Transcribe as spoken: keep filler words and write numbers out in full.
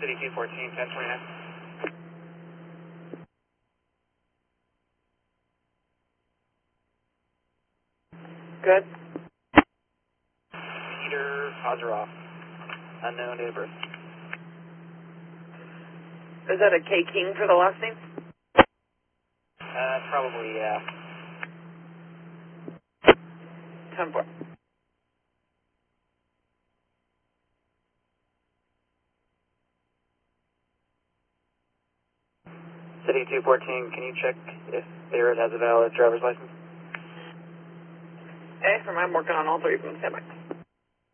City two fourteen, ten twenty-nine. Good. Peter Ozerov, unknown date of birth. Is that a K King for the last name? Uh, probably, yeah. ten four. City two fourteen, can you check if Barrett has a valid driver's license? Okay, from I'm working on all three of them. Stand by.